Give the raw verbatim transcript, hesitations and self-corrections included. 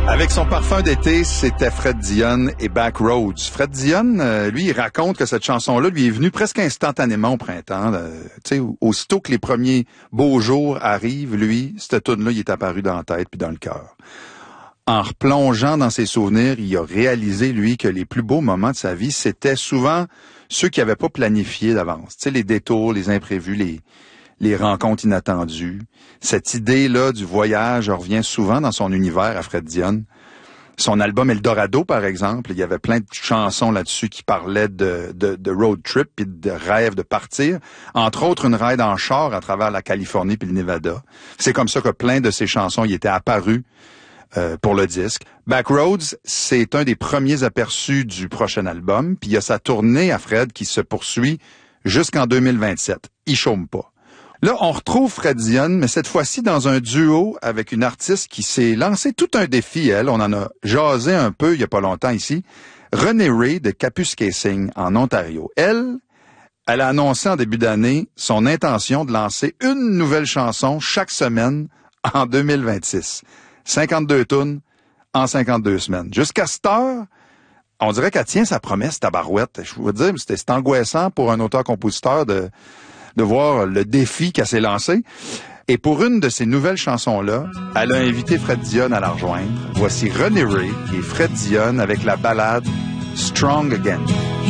Avec son parfum d'été, c'était Fred Dionne et Backroads. Fred Dionne, euh, lui, il raconte que cette chanson-là lui est venue presque instantanément au printemps. Euh, tu sais, aussitôt que les premiers beaux jours arrivent, lui, cette tune-là, il est apparu dans la tête puis dans le cœur. En replongeant dans ses souvenirs, il a réalisé, lui, que les plus beaux moments de sa vie, c'était souvent ceux qu'il n'avait pas planifiés d'avance. Tu sais, les détours, les imprévus, les... les rencontres inattendues. Cette idée-là du voyage revient souvent dans son univers à Fred Dionne. Son album Eldorado, par exemple, il y avait plein de chansons là-dessus qui parlaient de, de, de road trip puis de rêve de partir. Entre autres, une ride en char à travers la Californie puis le Nevada. C'est comme ça que plein de ses chansons y étaient apparues euh, pour le disque. Backroads, c'est un des premiers aperçus du prochain album. Puis il y a sa tournée à Fred qui se poursuit jusqu'en deux mille vingt-sept. Il chôme pas. Là, on retrouve Fred Dionne, mais cette fois-ci dans un duo avec une artiste qui s'est lancé tout un défi, elle. On en a jasé un peu il y a pas longtemps ici. Renée Rae de Capus Casing en Ontario. Elle, elle a annoncé en début d'année son intention de lancer une nouvelle chanson chaque semaine en deux mille vingt-six. cinquante-deux tunes en cinquante-deux semaines. Jusqu'à cette heure, on dirait qu'elle tient sa promesse, tabarouette. Je veux dire, c'était c'est angoissant pour un auteur-compositeur de... de voir le défi qu'elle s'est lancé. Et pour une de ces nouvelles chansons-là, elle a invité Fred Dionne à la rejoindre. Voici Renée Rae et Fred Dionne avec la ballade Strong Again.